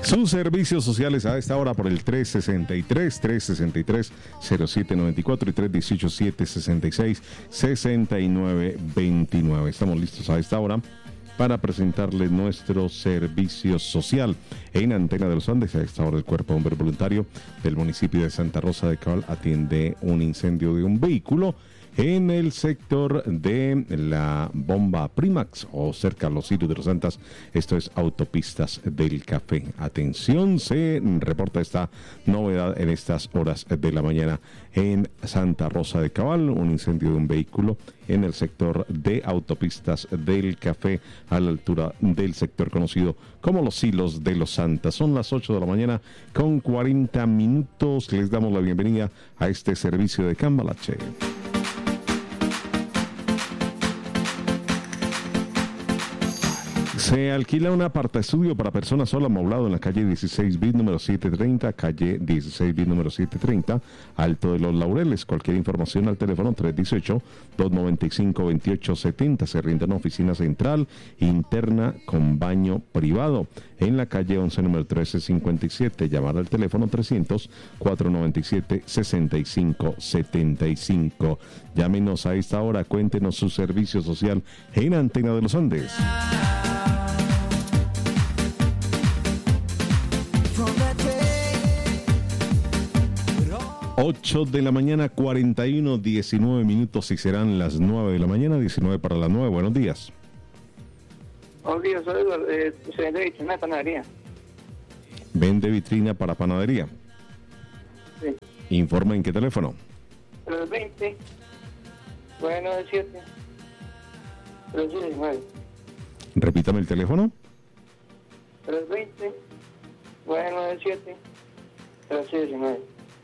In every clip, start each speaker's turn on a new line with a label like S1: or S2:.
S1: Sus servicios sociales a esta hora por el 363-0794 y 317-766-6929. Estamos listos a esta hora para presentarles nuestro servicio social. En Antena de los Andes, a esta hora el Cuerpo de Bomberos Voluntario del municipio de Santa Rosa de Cabal atiende un incendio de un vehículo en el sector de la bomba Primax o cerca a los Sirios de los Santas. Esto es Autopistas del Café. Atención, se reporta esta novedad en estas horas de la mañana en Santa Rosa de Cabal, un incendio de un vehículo en el sector de Autopistas del Café a la altura del sector conocido como los Silos de los Santas. Son las 8 de la mañana con 40 minutos. Les damos la bienvenida a este servicio de Cambalache. Se alquila un apartaestudio para personas sola amoblado en la calle 16 bis número 730, calle 16 bis número 730, Alto de los Laureles. Cualquier información al teléfono 318-295-2870. Se rinde una oficina central interna con baño privado en la calle 11 número 1357. Llamar al teléfono 300-497-6575. Llámenos a esta hora, cuéntenos su servicio social en Antena de los Andes. 8 de la mañana, 19 minutos y serán las 9 de la mañana, 19 para las 9. Buenos días.
S2: Buenos días, soy Eduardo. Se vende vitrina de panadería.
S1: ¿Vende vitrina para panadería?
S2: Sí.
S1: ¿Informa en qué teléfono?
S2: 320 997 319.
S1: Repítame el teléfono.
S2: 320 997 319.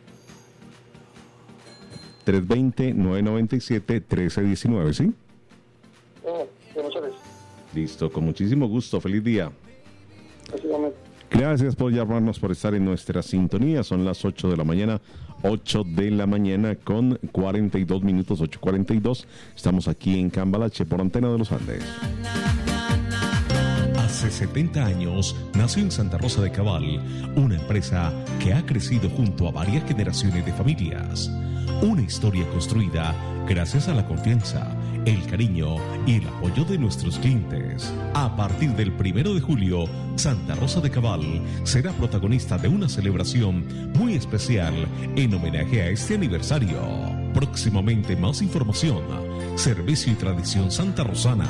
S1: 320-997-1319, ¿sí?
S2: Muchas gracias.
S1: Listo, con muchísimo gusto. Feliz día.
S2: Básicamente.
S1: Gracias por llamarnos, por estar en nuestra sintonía. Son las 8 de la mañana, 8 de la mañana con 42 minutos, 8:42. Estamos aquí en Cambalache por Antena de los Andes.
S3: Hace 70 años nació en Santa Rosa de Cabal una empresa que ha crecido junto a varias generaciones de familias. Una historia construida gracias a la confianza, el cariño y el apoyo de nuestros clientes. A partir del 1 de julio, Santa Rosa de Cabal será protagonista de una celebración muy especial en homenaje a este aniversario. Próximamente más información. Servicio y tradición santarrosana.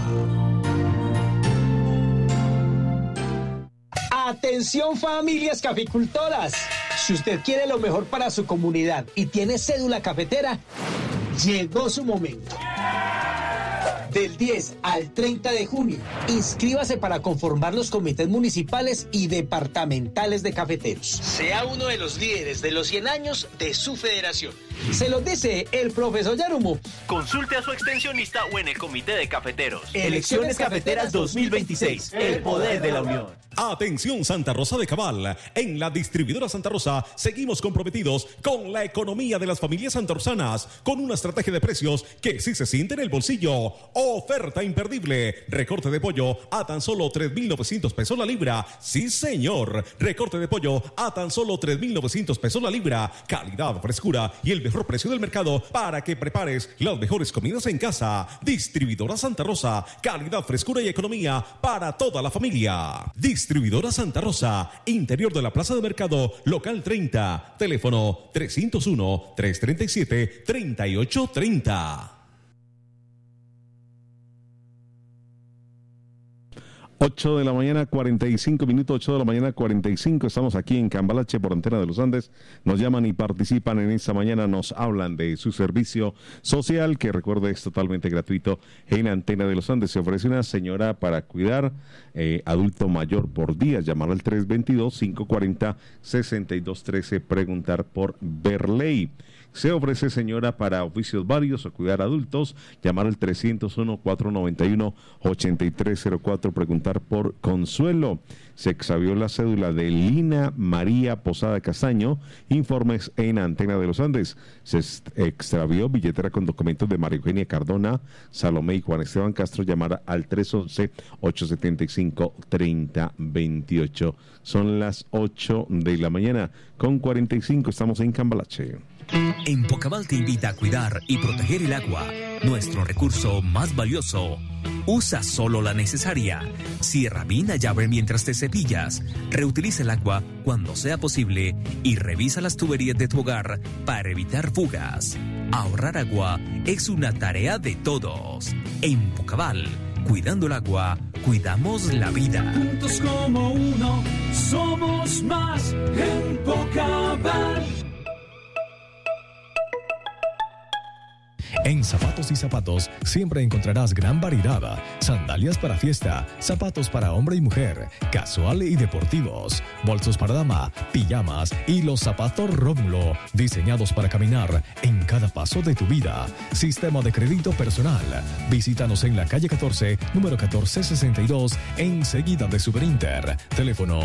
S4: Atención, familias caficultoras. Si usted quiere lo mejor para su comunidad y tiene cédula cafetera, llegó su momento. Del 10 al 30 de junio, inscríbase para conformar los comités municipales y departamentales de cafeteros. Sea uno de los líderes de los 100 años de su federación. Se los dice el profesor Yarumo.
S5: Consulte a su extensionista o en el comité de cafeteros.
S4: Elecciones Cafeteras 2026. El poder de la unión.
S3: Atención, Santa Rosa de Cabal. En la distribuidora Santa Rosa seguimos comprometidos con la economía de las familias santarrosanas, con una estrategia de precios que sí se siente en el bolsillo. Oferta imperdible. Recorte de pollo a tan solo 3,900 pesos la libra. Sí, señor. Recorte de pollo a tan solo 3,900 pesos la libra. Calidad, frescura y el mejor precio del mercado para que prepares las mejores comidas en casa. Distribuidora Santa Rosa. Calidad, frescura y economía para toda la familia. Distribuidora Santa Rosa. Interior de la Plaza de Mercado, local 30. Teléfono 301-337-3830.
S1: 8 de la mañana, 45 minutos, 8 de la mañana, 45. Estamos aquí en Cambalache por Antena de los Andes. Nos llaman y participan en esta mañana. Nos hablan de su servicio social, que recuerde es totalmente gratuito en Antena de los Andes. Se ofrece una señora para cuidar adulto mayor por día. Llamar al 322-540-6213. Preguntar por Berley. Se ofrece señora para oficios varios o cuidar adultos. Llamar al 301-491-8304. Preguntar por Consuelo. Se extravió la cédula de Lina María Posada Castaño. Informes en Antena de los Andes. Se extravió billetera con documentos de María Eugenia Cardona, Salomé y Juan Esteban Castro. Llamar al 311-875-3028. Son las 8 de la mañana con 45. Estamos en Cambalache.
S6: Empocabal te invita a cuidar y proteger el agua, nuestro recurso más valioso. Usa solo la necesaria. Cierra bien la llave mientras te cepillas. Reutiliza el agua cuando sea posible y revisa las tuberías de tu hogar para evitar fugas. Ahorrar agua es una tarea de todos. Empocabal, cuidando el agua, cuidamos la vida.
S7: Juntos como uno, somos más Empocabal.
S8: En Zapatos y Zapatos siempre encontrarás gran variedad. Sandalias para fiesta, zapatos para hombre y mujer, casual y deportivos, bolsos para dama, pijamas y los zapatos Rómulo, diseñados para caminar en cada paso de tu vida. Sistema de crédito personal. Visítanos en la calle 14, número 1462, enseguida de Superinter. Teléfono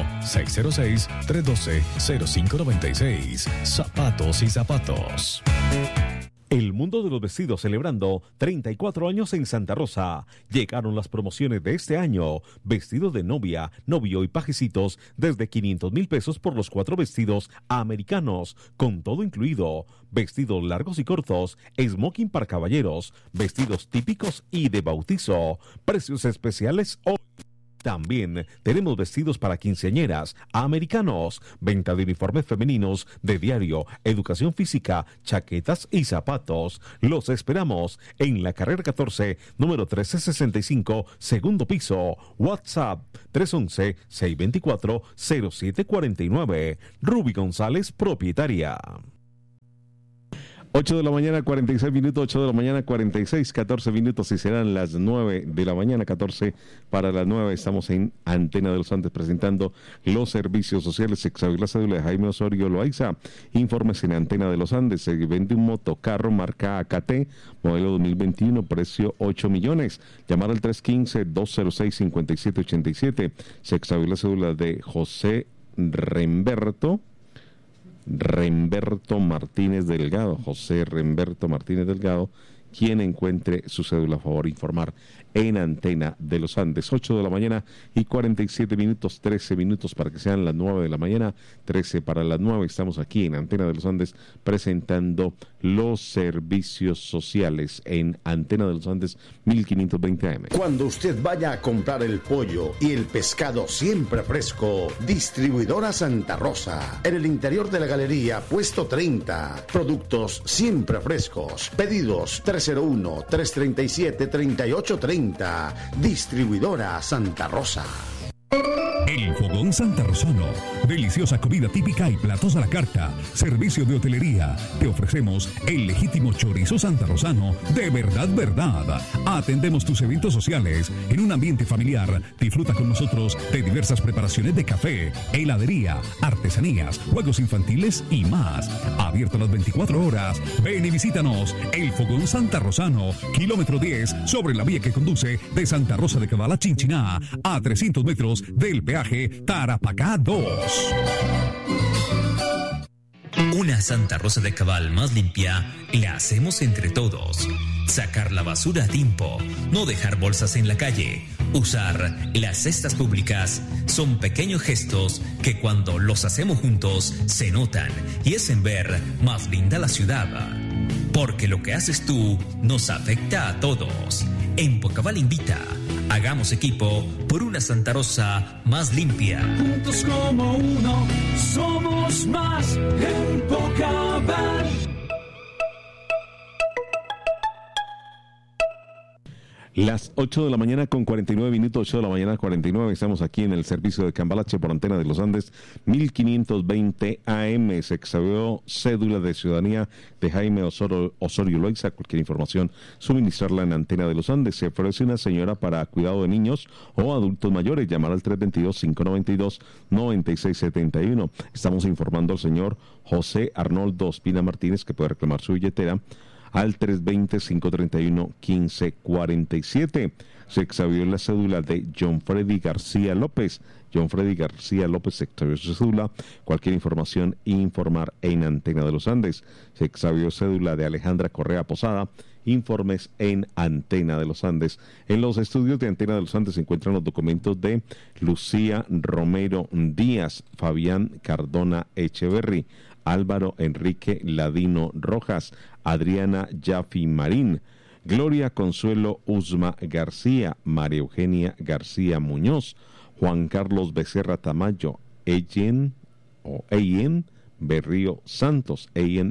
S8: 606-312-0596. Zapatos y Zapatos.
S3: El mundo de los vestidos celebrando 34 años en Santa Rosa. Llegaron las promociones de este año. Vestido de novia, novio y pajecitos desde 500,000 pesos por los 4 vestidos americanos, con todo incluido. Vestidos largos y cortos, smoking para caballeros, vestidos típicos y de bautizo. Precios especiales hoy. También tenemos vestidos para quinceañeras, americanos, venta de uniformes femeninos, de diario, educación física, chaquetas y zapatos. Los esperamos en la carrera 14, número 1365, segundo piso. WhatsApp 311-624-0749. Ruby González, propietaria.
S1: 8 de la mañana, 46 minutos, 8 de la mañana, 46, 14 minutos y serán las 9 de la mañana, 14 para las 9. Estamos en Antena de los Andes presentando los servicios sociales. Se extravió la cédula de Jaime Osorio Loaiza. Informes en Antena de los Andes. Se vende un motocarro marca AKT, modelo 2021, precio 8 millones. Llamar al 315-206-5787. Se extravió la cédula de José Remberto Martínez Delgado, José Remberto Martínez Delgado. Quien encuentre su cédula, a favor informar en Antena de los Andes. 8 de la mañana y 47 minutos, 13 minutos para que sean las 9 de la mañana, 13 para las 9. Estamos aquí en Antena de los Andes presentando los servicios sociales en Antena de los Andes 1520 AM.
S9: Cuando usted vaya a comprar el pollo y el pescado siempre fresco, Distribuidora Santa Rosa, en el interior de la galería, puesto 30. Productos siempre frescos. Pedidos 301-337-3830. Distribuidora Santa Rosa.
S10: El Fogón Santarrosano. Deliciosa comida típica y platos a la carta. Servicio de hotelería. Te ofrecemos el legítimo chorizo santarrosano de verdad. Atendemos tus eventos sociales en un ambiente familiar. Disfruta con nosotros de diversas preparaciones de café, heladería, artesanías, juegos infantiles y más. Abierto las 24 horas. Ven y visítanos. El Fogón Santarrosano, kilómetro 10, sobre la vía que conduce de Santa Rosa de Cabal a Chinchiná, a 300 metros del peaje Tarapacá 2.
S6: Una Santa Rosa de Cabal más limpia la hacemos entre todos. Sacar la basura a tiempo, no dejar bolsas en la calle, usar las cestas públicas son pequeños gestos que cuando los hacemos juntos se notan y hacen ver más linda la ciudad. Porque lo que haces tú nos afecta a todos. Empocabal invita. Hagamos equipo por una Santa Rosa más limpia.
S7: Juntos como uno, somos más Empocabal.
S1: Las 8 de la mañana con 49 minutos, 8 de la mañana 49, estamos aquí en el servicio de Cambalache por Antena de los Andes, 1520 AM. Se extravió cédula de ciudadanía de Jaime Osorio Loaiza. Cualquier información, suministrarla en Antena de los Andes. Se ofrece una señora para cuidado de niños o adultos mayores. Llamar al 322-592-9671. Estamos informando al señor José Arnoldo Ospina Martínez, que puede reclamar su billetera al 320-531-1547. Se extravió la cédula de John Freddy García López. John Freddy García López se extravió su cédula. Cualquier información, informar en Antena de los Andes. Se extravió cédula de Alejandra Correa Posada. Informes en Antena de los Andes. En los estudios de Antena de los Andes se encuentran los documentos de Lucía Romero Díaz, Fabián Cardona Echeverry, Álvaro Enrique Ladino Rojas, Adriana Jaffi Marín, Gloria Consuelo Usma García, María Eugenia García Muñoz, Juan Carlos Becerra Tamayo, Eyen Berrío Santos.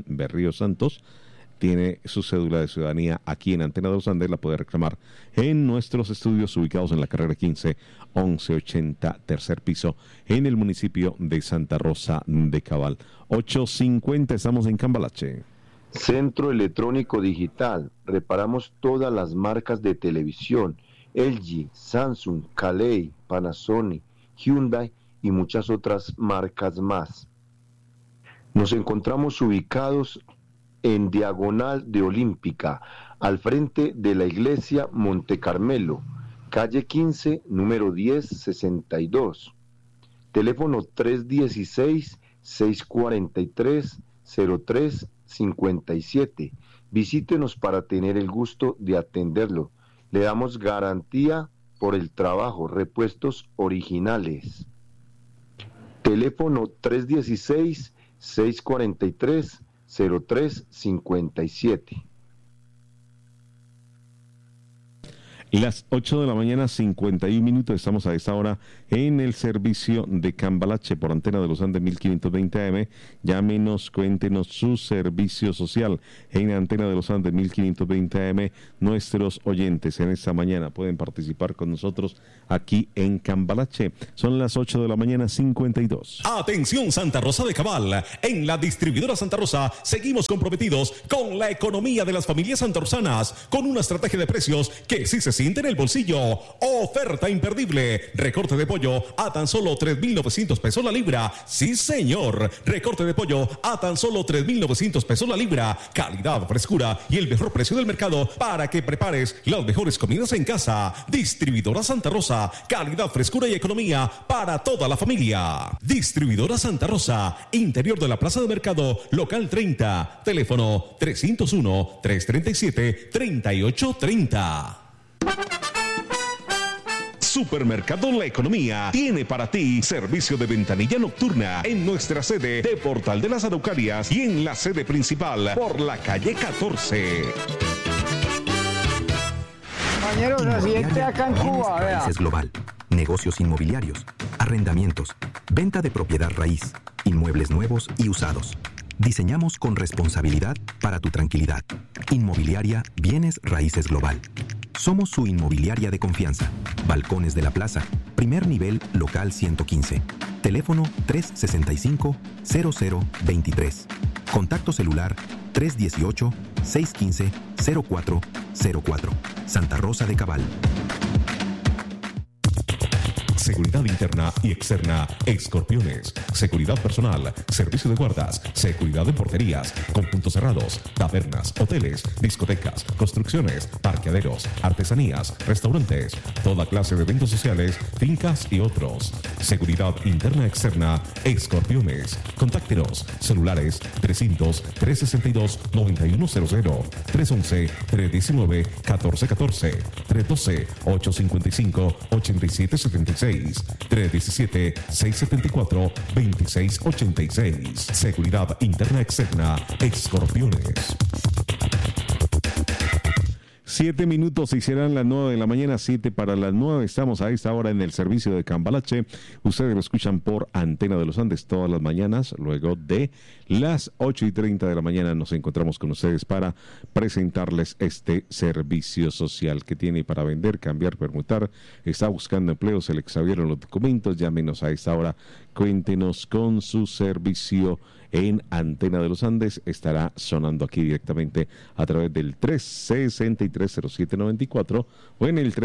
S1: Tiene su cédula de ciudadanía aquí en Antena de los Andes. La puede reclamar en nuestros estudios ubicados en la carrera 15, 1180, tercer piso, en el municipio de Santa Rosa de Cabal. 8:50, estamos en Cambalache.
S11: Centro Electrónico Digital. Reparamos todas las marcas de televisión: LG, Samsung, Calei, Panasonic, Hyundai y muchas otras marcas más. Nos encontramos ubicados en Diagonal de Olímpica, al frente de la iglesia Monte Carmelo, calle 15, número 1062. Teléfono 316-643-0357. Visítenos para tener el gusto de atenderlo. Le damos garantía por el trabajo, repuestos originales. Teléfono 316-643-0357.
S1: Las 8 de la mañana, 51 minutos. Estamos a esta hora en el servicio de Cambalache por Antena de los Andes 1520 AM. Llámenos, cuéntenos su servicio social en Antena de los Andes 1520 AM. Nuestros oyentes en esta mañana pueden participar con nosotros aquí en Cambalache. Son las 8 de la mañana, 52.
S3: Atención Santa Rosa de Cabal. En la distribuidora Santa Rosa seguimos comprometidos con la economía de las familias santarrosanas, con una estrategia de precios que sí se siente en el bolsillo. Oferta imperdible. Recorte de pollo a tan solo 3,900 pesos la libra. Sí, señor. Recorte de pollo a tan solo 3,900 pesos la libra. Calidad, frescura y el mejor precio del mercado para que prepares las mejores comidas en casa. Distribuidora Santa Rosa. Calidad, frescura y economía para toda la familia. Distribuidora Santa Rosa. Interior de la Plaza de Mercado, local 30. Teléfono 301-337-3830. Supermercado La Economía tiene para ti servicio de ventanilla nocturna en nuestra sede de Portal de las Araucarias y en la sede principal por la calle 14.
S12: Compañeros, residente acá en Cuba, vea.
S13: Es global. Negocios inmobiliarios, arrendamientos, venta de propiedad raíz, inmuebles nuevos y usados. Diseñamos con responsabilidad para tu tranquilidad. Inmobiliaria Bienes Raíces Global. Somos su inmobiliaria de confianza. Balcones de la Plaza, primer nivel, local 115. Teléfono 365-0023. Contacto celular 318-615-0404. Santa Rosa de Cabal.
S3: Seguridad interna y externa, Escorpiones. Seguridad personal, servicio de guardas, seguridad en porterías, con puntos cerrados, tabernas, hoteles, discotecas, construcciones, parqueaderos, artesanías, restaurantes, toda clase de eventos sociales, fincas y otros. Seguridad interna externa, Escorpiones. Contáctenos, celulares 300-362-9100, 311-319-1414, 312-855-8776. 317-674-2686. Seguridad interna externa, Escorpiones.
S1: 7 minutos, se serán las 9 de la mañana, 7 para las 9. Estamos a esta hora en el servicio de Cambalache. Ustedes lo escuchan por Antena de los Andes todas las mañanas. Luego de las 8:30 de la mañana nos encontramos con ustedes para presentarles este servicio social que tiene para vender, cambiar, permutar. Está buscando empleo, se le extraviaron los documentos. Llámenos a esta hora, cuéntenos con su servicio en Antena de los Andes. Estará sonando aquí directamente a través del 363 318-793-0794 o en el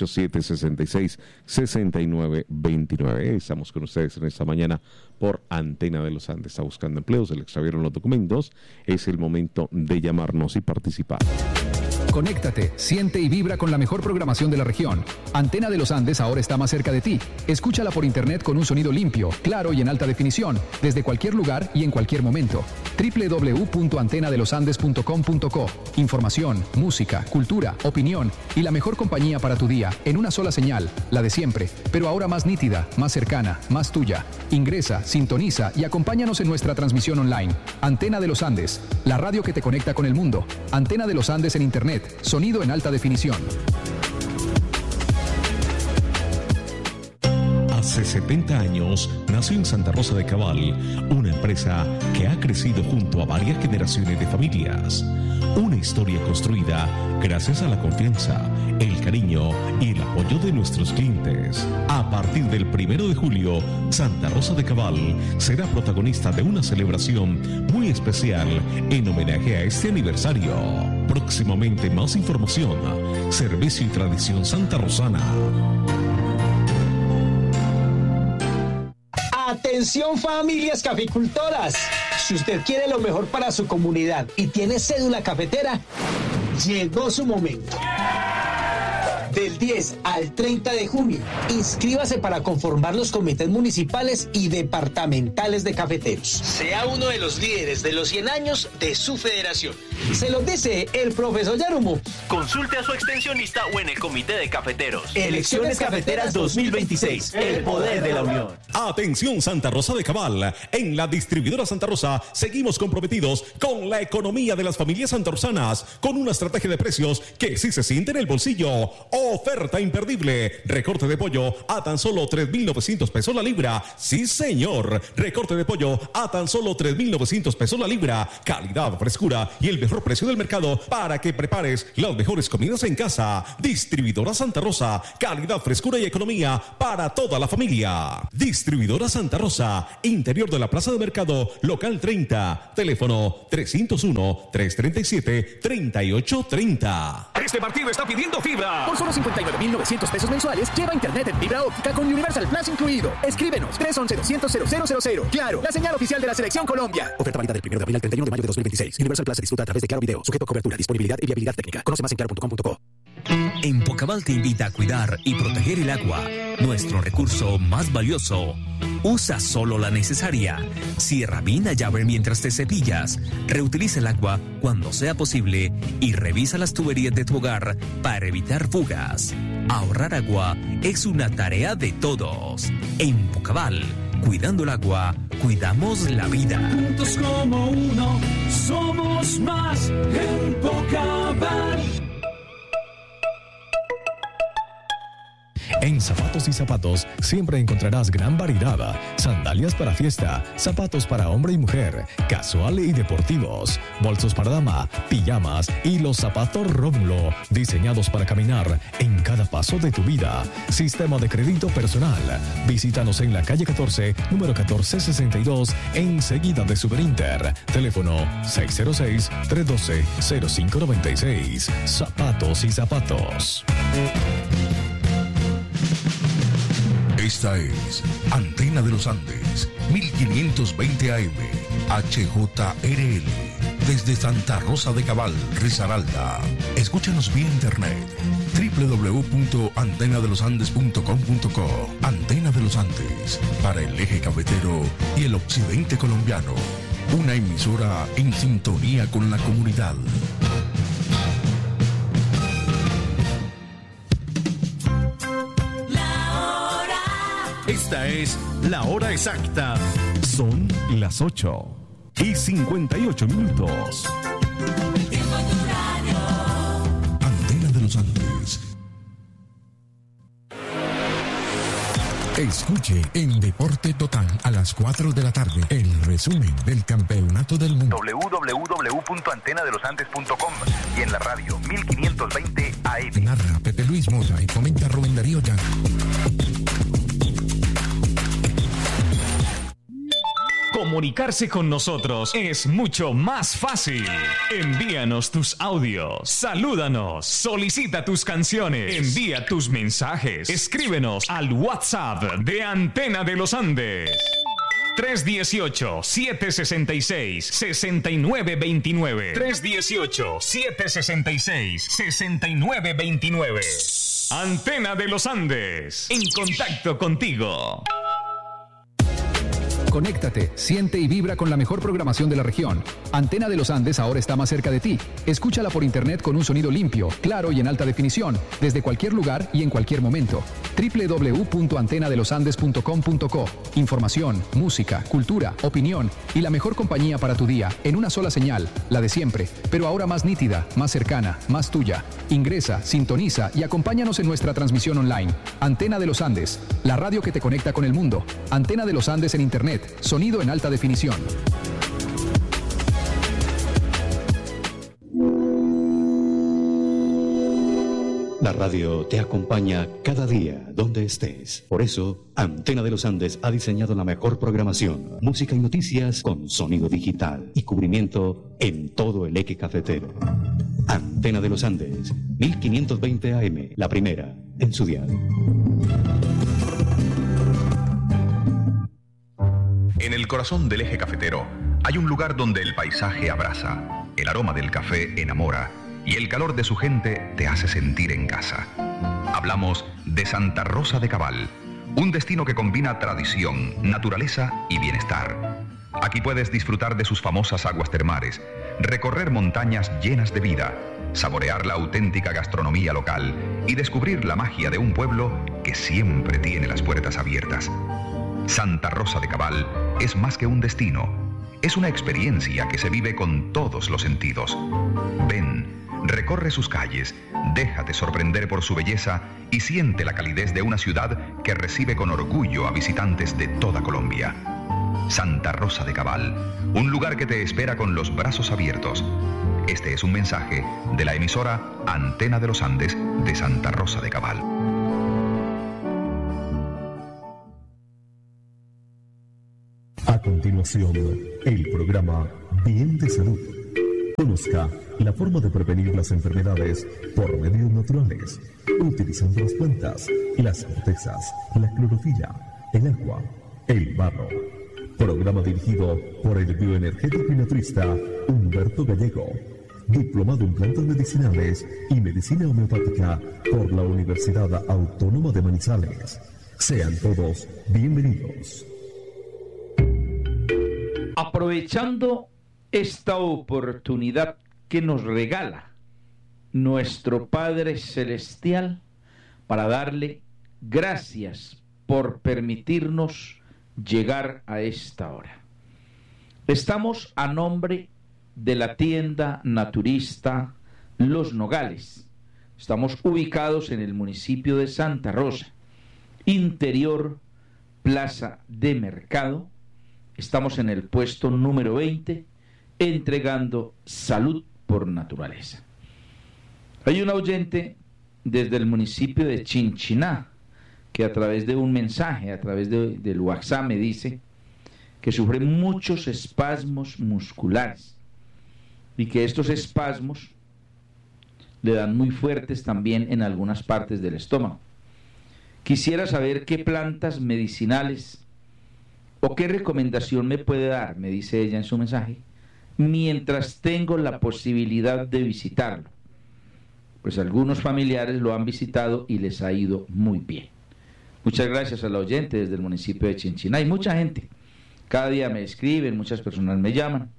S1: 318-766-6929. Estamos con ustedes en esta mañana por Antena de los Andes. Está buscando empleos, se le extraviaron los documentos. Es el momento de llamarnos y participar.
S14: Conéctate, siente y vibra con la mejor programación de la región. Antena de los Andes ahora está más cerca de ti. Escúchala por internet con un sonido limpio, claro y en alta definición, desde cualquier lugar y en cualquier momento. www.antenadelosandes.com.co. Información, música, cultura, opinión y la mejor compañía para tu día en una sola señal, la de siempre, pero ahora más nítida, más cercana, más tuya. Ingresa, sintoniza y acompáñanos en nuestra transmisión online. Antena de los Andes, la radio que te conecta con el mundo. Antena de los Andes en internet. Sonido en alta definición.
S3: Hace 70 años nació en Santa Rosa de Cabal una empresa que ha crecido junto a varias generaciones de familias. Una historia construida gracias a la confianza, el cariño y el apoyo de nuestros clientes. A partir del 1 de julio, Santa Rosa de Cabal será protagonista de una celebración muy especial en homenaje a este aniversario. Próximamente más información. Servicio y tradición santarrosana.
S4: Atención familias caficultoras. Si usted quiere lo mejor para su comunidad y tiene cédula cafetera, llegó su momento. Del 10 al 30 de junio, inscríbase para conformar los comités municipales y departamentales de cafeteros. Sea uno de los líderes de los 100 años de su federación. Se lo dice el profesor Yarumo.
S5: Consulte a su extensionista o en el comité de cafeteros.
S4: Elecciones Cafeteras 2026. El poder de la unión.
S3: Atención Santa Rosa de Cabal. En la distribuidora Santa Rosa seguimos comprometidos con la economía de las familias santarrosanas, con una estrategia de precios que sí se siente en el bolsillo. Oferta imperdible. Recorte de pollo a tan solo 3,900 pesos la libra. Sí, señor. Recorte de pollo a tan solo 3,900 pesos la libra. Calidad, frescura y el mejor precio del mercado para que prepares las mejores comidas en casa. Distribuidora Santa Rosa. Calidad, frescura y economía para toda la familia. Distribuidora Santa Rosa. Interior de la Plaza de Mercado, local 30. Teléfono 301-337-3830.
S15: Este partido está pidiendo fibra. Por solo 59,900 pesos mensuales, lleva internet en fibra óptica con Universal Plus incluido. Escríbenos 311-200-0000. Claro, la señal oficial de la Selección Colombia. Oferta válida del 1 de abril al 31 de mayo de 2026. Universal Plus se disfruta a través de Claro Video, sujeto a cobertura, disponibilidad y viabilidad técnica. Conoce más en claro.com.co.
S6: Empocabal te invita a cuidar y proteger el agua, nuestro recurso más valioso. Usa solo la necesaria. Cierra bien la llave mientras te cepillas. Reutiliza el agua cuando sea posible y revisa las tuberías de tu hogar para evitar fugas. Ahorrar agua es una tarea de todos. Empocabal, cuidando el agua, cuidamos la vida.
S7: Juntos como uno, somos más Empocabal.
S8: En Zapatos y Zapatos siempre encontrarás gran variedad. Sandalias para fiesta, zapatos para hombre y mujer, casual y deportivos, bolsos para dama, pijamas y los zapatos Rómulo, diseñados para caminar en cada paso de tu vida. Sistema de crédito personal. Visítanos en la calle 14, número 1462, enseguida de Superinter. Teléfono 606-312-0596. Zapatos y Zapatos.
S16: Esta es Antena de los Andes, 1520 AM, HJRL, desde Santa Rosa de Cabal, Risaralda. Escúchanos vía internet, www.antenadelosandes.com.co. Antena de los Andes, para el eje cafetero y el occidente colombiano. Una emisora en sintonía con la comunidad.
S3: Esta es la hora exacta. Son las 8:58.
S16: Antena de los Andes. Escuche en Deporte Total a las 4 de la tarde el resumen del Campeonato del Mundo.
S5: www.antenadelosandes.com y en la radio 1520 AM.
S16: Narra Pepe Luis Mota y comenta Rubén Darío Llano.
S17: Comunicarse con nosotros es mucho más fácil. Envíanos tus audios, salúdanos, solicita tus canciones, envía tus mensajes, escríbenos al WhatsApp de Antena de los Andes. 318-766-6929. 318-766-6929. Antena de los Andes. En contacto contigo.
S14: Conéctate, siente y vibra con la mejor programación de la región. Antena de los Andes ahora está más cerca de ti. Escúchala por internet con un sonido limpio, claro y en alta definición, desde cualquier lugar y en cualquier momento. www.antenadelosandes.com.co. Información, música, cultura, opinión y la mejor compañía para tu día en una sola señal, la de siempre, pero ahora más nítida, más cercana, más tuya. Ingresa, sintoniza y acompáñanos en nuestra transmisión online. Antena de los Andes, la radio que te conecta con el mundo. Antena de los Andes en internet. Sonido en alta definición.
S18: La radio te acompaña cada día donde estés. Por eso, Antena de los Andes ha diseñado la mejor programación, música y noticias con sonido digital y cubrimiento en todo el eje cafetero. Antena de los Andes, 1520 AM, la primera en su dial.
S19: En el corazón del eje cafetero hay un lugar donde el paisaje abraza, el aroma del café enamora y el calor de su gente te hace sentir en casa. Hablamos de Santa Rosa de Cabal, un destino que combina tradición, naturaleza y bienestar. Aquí puedes disfrutar de sus famosas aguas termales, recorrer montañas llenas de vida, saborear la auténtica gastronomía local y descubrir la magia de un pueblo que siempre tiene las puertas abiertas. Santa Rosa de Cabal es más que un destino, es una experiencia que se vive con todos los sentidos. Ven, recorre sus calles, déjate sorprender por su belleza y siente la calidez de una ciudad que recibe con orgullo a visitantes de toda Colombia. Santa Rosa de Cabal, un lugar que te espera con los brazos abiertos. Este es un mensaje de la emisora Antena de los Andes de Santa Rosa de Cabal.
S20: A continuación, el programa Bien de Salud. Conozca la forma de prevenir las enfermedades por medios naturales, utilizando las plantas, las cortezas, la clorofila, el agua, el barro. Programa dirigido por el bioenergético y naturista Humberto Gallego, diplomado en plantas medicinales y medicina homeopática por la Universidad Autónoma de Manizales. Sean todos bienvenidos.
S21: Aprovechando esta oportunidad que nos regala nuestro Padre Celestial para darle gracias por permitirnos llegar a esta hora. Estamos a nombre de la tienda naturista Los Nogales. Estamos ubicados en el municipio de Santa Rosa, interior Plaza de Mercado. Estamos en el puesto número 20, entregando salud por naturaleza. Hay un oyente desde el municipio de Chinchiná que a través de un mensaje, a través del WhatsApp me dice que sufre muchos espasmos musculares y que estos espasmos le dan muy fuertes también en algunas partes del estómago. Quisiera saber qué plantas medicinales o qué recomendación me puede dar, me dice ella en su mensaje, mientras tengo la posibilidad de visitarlo. Pues algunos familiares lo han visitado y les ha ido muy bien. Muchas gracias a la oyente desde el municipio de Chinchiná. Hay mucha gente, cada día me escriben, muchas personas me llaman.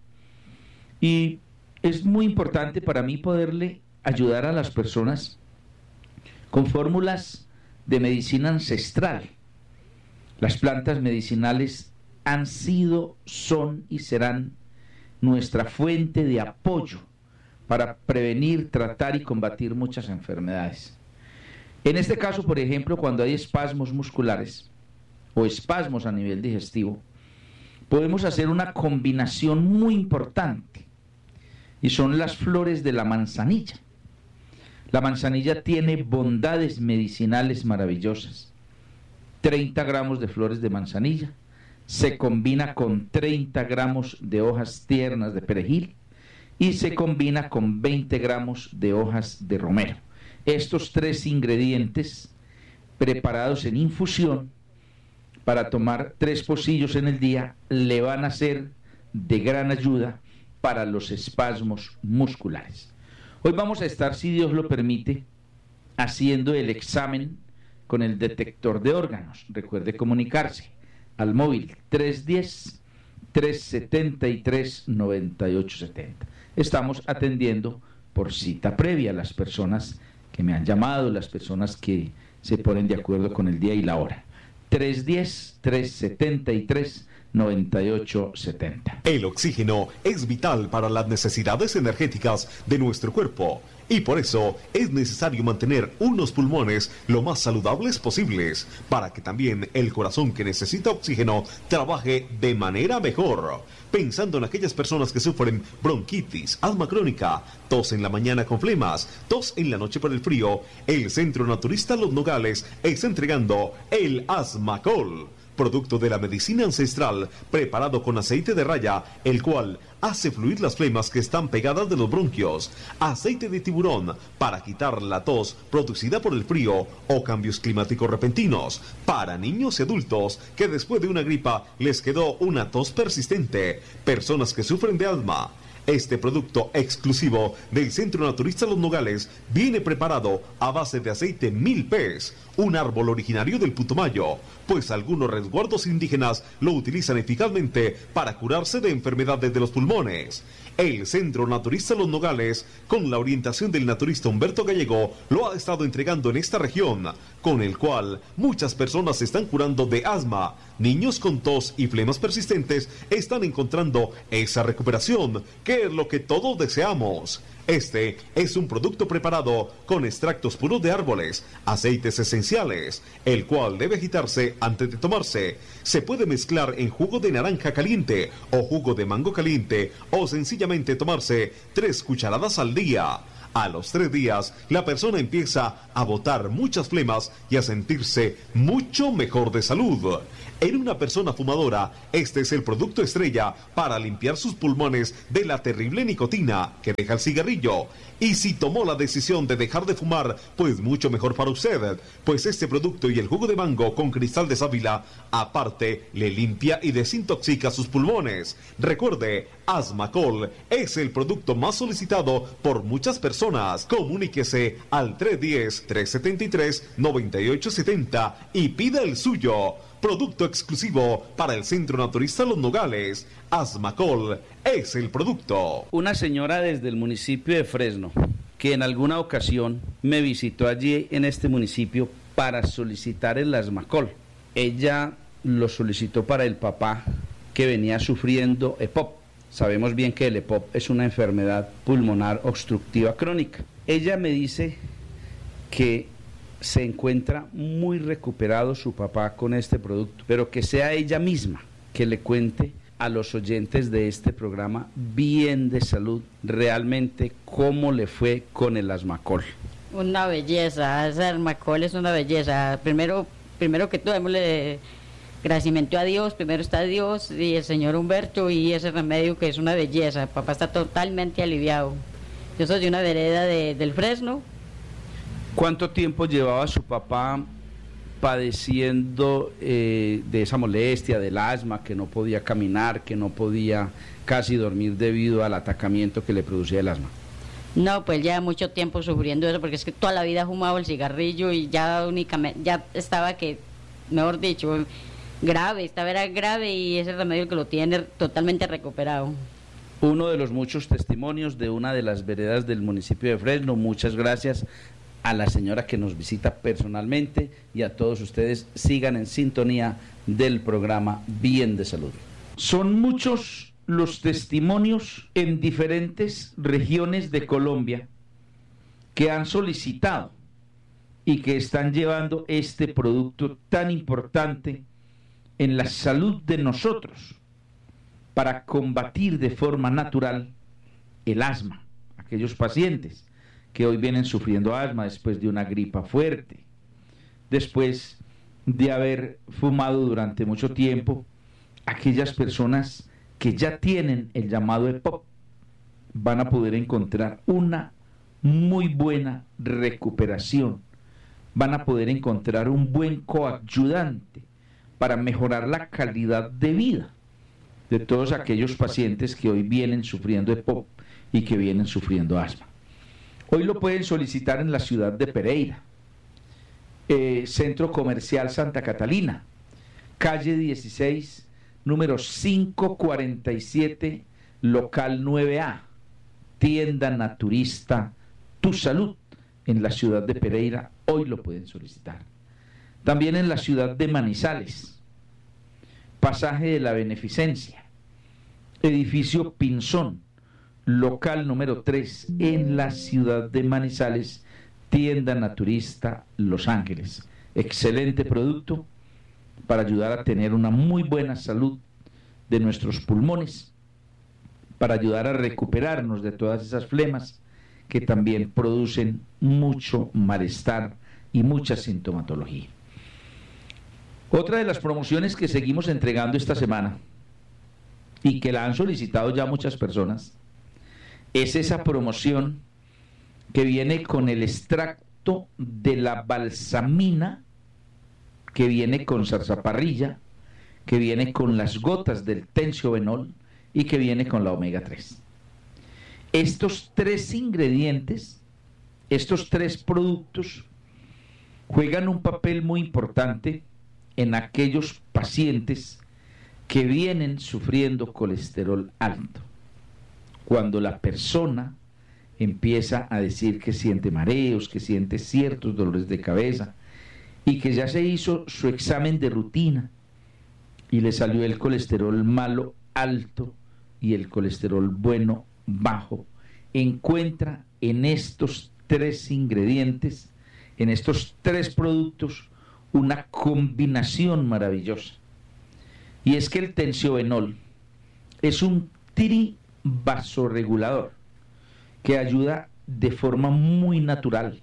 S21: Y es muy importante para mí poderle ayudar a las personas con fórmulas de medicina ancestral. Las plantas medicinales han sido, son y serán nuestra fuente de apoyo para prevenir, tratar y combatir muchas enfermedades. En este caso, por ejemplo, cuando hay espasmos musculares o espasmos a nivel digestivo, podemos hacer una combinación muy importante y son las flores de la manzanilla. La manzanilla tiene bondades medicinales maravillosas. 30 gramos de flores de manzanilla, se combina con 30 gramos de hojas tiernas de perejil y se combina con 20 gramos de hojas de romero. Estos 3 ingredientes preparados en infusión para tomar 3 pocillos en el día le van a ser de gran ayuda para los espasmos musculares. Hoy vamos a estar, si Dios lo permite, haciendo el examen con el detector de órganos. Recuerde comunicarse al móvil 310-373-9870. Estamos atendiendo por cita previa a las personas que me han llamado, las personas que se ponen de acuerdo con el día y la hora. 310-373-9870.
S3: El oxígeno es vital para las necesidades energéticas de nuestro cuerpo y por eso es necesario mantener unos pulmones lo más saludables posibles para que también el corazón que necesita oxígeno trabaje de manera mejor. Pensando en aquellas personas que sufren bronquitis, asma crónica, tos en la mañana con flemas, tos en la noche por el frío, el Centro Naturista Los Nogales está entregando el Asmacol, producto de la medicina ancestral preparado con aceite de raya, el cual hace fluir las flemas que están pegadas de los bronquios, aceite de tiburón para quitar la tos producida por el frío o cambios climáticos repentinos, para niños y adultos que después de una gripa les quedó una tos persistente, personas que sufren de asma. Este producto exclusivo del Centro Naturista Los Nogales viene preparado a base de aceite milpés, un árbol originario del Putumayo, pues algunos resguardos indígenas lo utilizan eficazmente para curarse de enfermedades de los pulmones. El Centro Naturista Los Nogales, con la orientación del naturista Humberto Gallego, lo ha estado entregando en esta región, con el cual muchas personas se están curando de asma. Niños con tos y flemas persistentes están encontrando esa recuperación, que es lo que todos deseamos. Este es un producto preparado con extractos puros de árboles, aceites esenciales, el cual debe agitarse antes de tomarse. Se puede mezclar en jugo de naranja caliente o jugo de mango caliente o sencillamente tomarse 3 cucharadas al día. A los 3 días, la persona empieza a botar muchas flemas y a sentirse mucho mejor de salud. En una persona fumadora, este es el producto estrella para limpiar sus pulmones de la terrible nicotina que deja el cigarrillo. Y si tomó la decisión de dejar de fumar, pues mucho mejor para usted, pues este producto y el jugo de mango con cristal de sábila, aparte, le limpia y desintoxica sus pulmones. Recuerde, Asmacol es el producto más solicitado por muchas personas. Comuníquese al 310-373-9870 y pida el suyo. Producto exclusivo para el Centro Naturista Los Nogales. Asmacol es el producto.
S21: Una señora desde el municipio de Fresno, que en alguna ocasión me visitó allí en este municipio para solicitar el Asmacol. Ella lo solicitó para el papá que venía sufriendo EPOP. Sabemos bien que el EPOP es una enfermedad pulmonar obstructiva crónica. Ella me dice que se encuentra muy recuperado su papá con este producto, pero que sea ella misma que le cuente a los oyentes de este programa Bien de Salud realmente cómo le fue con el Asmacol.
S2: Una belleza, ese Asmacol es una belleza. Primero que todo, démosle agradecimiento a Dios, primero está Dios y el señor Humberto y ese remedio que es una belleza. Papá está totalmente aliviado. Yo soy de una vereda del Fresno.
S21: ¿Cuánto tiempo llevaba su papá padeciendo de esa molestia, del asma, que no podía caminar, que no podía casi dormir debido al atacamiento que le producía el asma?
S2: No, pues ya mucho tiempo sufriendo eso, porque es que toda la vida ha fumado el cigarrillo y ya únicamente, ya estaba que, mejor dicho, era grave y ese remedio que lo tiene totalmente recuperado.
S21: Uno de los muchos testimonios de una de las veredas del municipio de Fresno. Muchas gracias a la señora que nos visita personalmente y a todos ustedes. Sigan en sintonía del programa Bien de Salud. Son muchos los testimonios en diferentes regiones de Colombia que han solicitado y que están llevando este producto tan importante en la salud de nosotros para combatir de forma natural el asma. Aquellos pacientes que hoy vienen sufriendo asma después de una gripa fuerte, después de haber fumado durante mucho tiempo aquellas personas que ya tienen el llamado EPOC van a poder encontrar una muy buena recuperación, van a poder encontrar un buen coayudante para mejorar la calidad de vida de todos aquellos pacientes que hoy vienen sufriendo EPOC y que vienen sufriendo asma. Hoy lo pueden solicitar en la ciudad de Pereira, Centro Comercial Santa Catalina, calle 16, número 547, local 9A, tienda naturista Tu Salud, en la ciudad de Pereira. Hoy lo pueden solicitar. También en la ciudad de Manizales, pasaje de la Beneficencia, edificio Pinzón, local número 3, en la ciudad de Manizales, tienda naturista Los Ángeles. Excelente producto para ayudar a tener una muy buena salud de nuestros pulmones, para ayudar a recuperarnos de todas esas flemas que también producen mucho malestar y mucha sintomatología. Otra de las promociones que seguimos entregando esta semana y que la han solicitado ya muchas personas es esa promoción que viene con el extracto de la balsamina, que viene con zarzaparrilla, que viene con las gotas del tensiobenol y que viene con la omega 3. Estos tres ingredientes, estos tres productos juegan un papel muy importante en aquellos pacientes que vienen sufriendo colesterol alto. Cuando la persona empieza a decir que siente mareos, que siente ciertos dolores de cabeza y que ya se hizo su examen de rutina y le salió el colesterol malo alto y el colesterol bueno bajo, encuentra en estos tres ingredientes, en estos tres productos, una combinación maravillosa. Y es que el tensiobenol es un trivasoregulador que ayuda de forma muy natural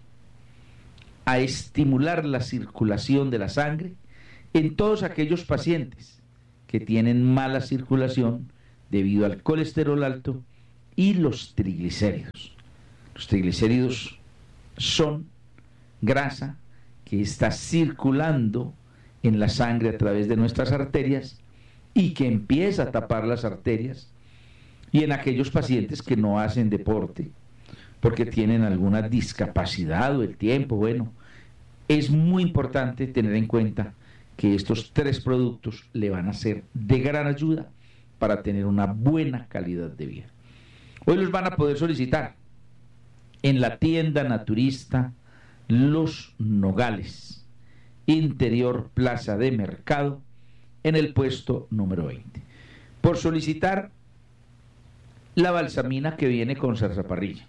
S21: a estimular la circulación de la sangre en todos aquellos pacientes que tienen mala circulación debido al colesterol alto y los triglicéridos. Los triglicéridos son grasa que está circulando en la sangre a través de nuestras arterias y que empieza a tapar las arterias, y en aquellos pacientes que no hacen deporte porque tienen alguna discapacidad o el tiempo, bueno, es muy importante tener en cuenta que estos tres productos le van a ser de gran ayuda para tener una buena calidad de vida. Hoy los van a poder solicitar en la tienda naturista Los Nogales, interior Plaza de Mercado, en el puesto número 20. Por solicitar la balsamina que viene con zarzaparrilla,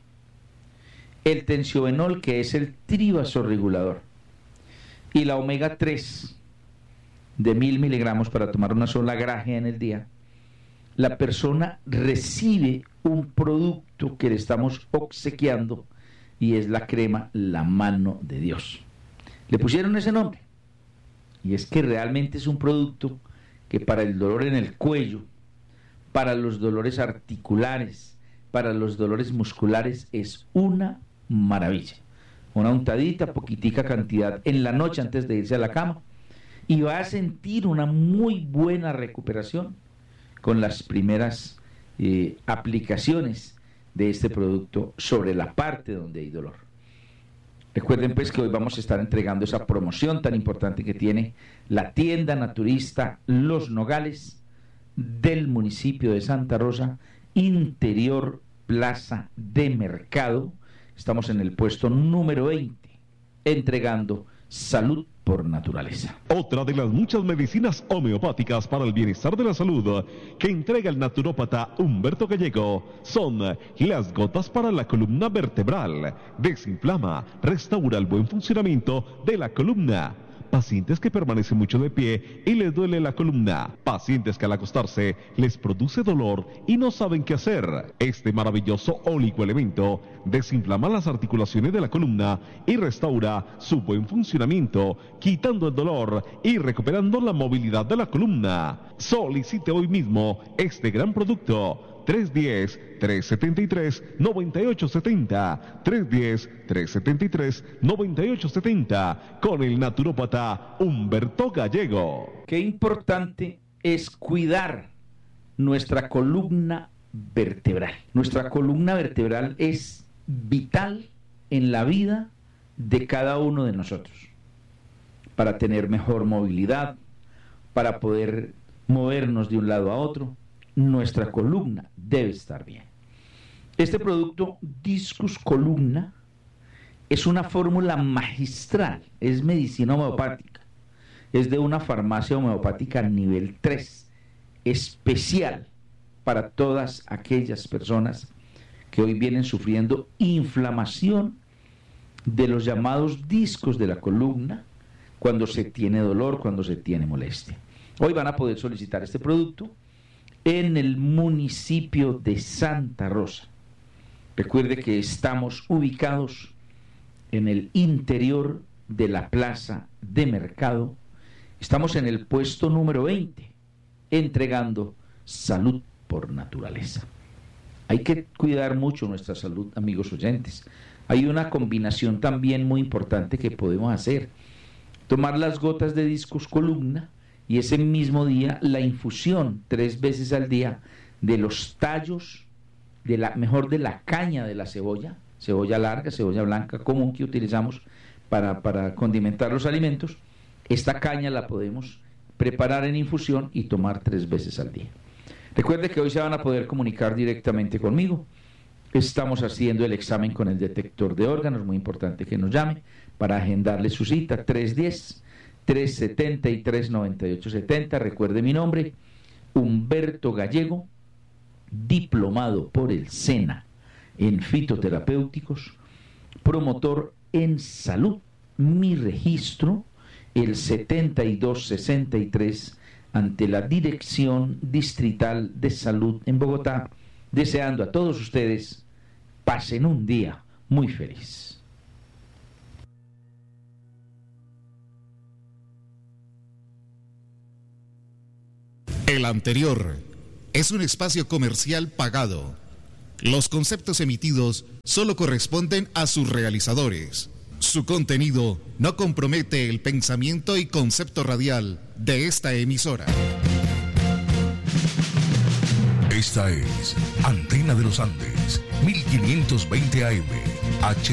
S21: el tensiobenol que es el trivasoregulador y la omega 3 de 1000 miligramos para tomar una sola graje en el día, la persona recibe un producto que le estamos obsequiando y es la crema La Mano de Dios. Le pusieron ese nombre y es que realmente es un producto que para el dolor en el cuello, para los dolores articulares, para los dolores musculares es una maravilla. Una untadita, poquitica cantidad en la noche antes de irse a la cama y va a sentir una muy buena recuperación con las primeras aplicaciones de este producto sobre la parte donde hay dolor. Recuerden pues que hoy vamos a estar entregando esa promoción tan importante que tiene la tienda naturista Los Nogales del municipio de Santa Rosa, interior Plaza de Mercado. Estamos en el puesto número 20, entregando salud por naturaleza.
S3: Otra de las muchas medicinas homeopáticas para el bienestar de la salud que entrega el naturópata Humberto Gallego son las gotas para la columna vertebral. Desinflama, restaura el buen funcionamiento de la columna.
S1: pacientes que permanecen mucho de pie y les duele la columna, pacientes que al acostarse les produce dolor y no saben qué hacer. Este maravilloso oligoelemento desinflama las articulaciones de la columna y restaura su buen funcionamiento, quitando el dolor y recuperando la movilidad de la columna. Solicite hoy mismo este gran producto. 310-373-9870, 310-373-9870, con el naturópata Humberto Gallego.
S21: Qué importante es cuidar nuestra columna vertebral. Nuestra columna vertebral es vital en la vida de cada uno de nosotros, para tener mejor movilidad, para poder movernos de un lado a otro. Nuestra columna debe estar bien. Este producto Discus Columna es una fórmula magistral, es medicina homeopática, es de una farmacia homeopática nivel 3, especial para todas aquellas personas que hoy vienen sufriendo inflamación de los llamados discos de la columna, cuando se tiene dolor, cuando se tiene molestia. Hoy van a poder solicitar este producto en el municipio de Santa Rosa. Recuerde que estamos ubicados en el interior de la plaza de mercado. Estamos en el puesto número 20, entregando salud por naturaleza. Hay que cuidar mucho nuestra salud, amigos oyentes. Hay una combinación también muy importante que podemos hacer. Tomar las gotas de Discus Columna y ese mismo día la infusión 3 veces al día de los tallos, de la caña de la cebolla larga, cebolla blanca común que utilizamos para condimentar los alimentos. Esta caña la podemos preparar en infusión y tomar 3 veces al día. Recuerde que hoy se van a poder comunicar directamente conmigo. Estamos haciendo el examen con el detector de órganos, muy importante que nos llame para agendarle su cita, 310-373-9870. Recuerde mi nombre, Humberto Gallego, diplomado por el SENA en fitoterapéuticos, promotor en salud. Mi registro, el 7263, ante la Dirección Distrital de Salud en Bogotá, deseando a todos ustedes pasen un día muy feliz.
S9: El anterior es un espacio comercial pagado. Los conceptos emitidos solo corresponden a sus realizadores. Su contenido no compromete el pensamiento y concepto radial de esta emisora.
S16: Esta es Antena de los Andes, 1520 AM,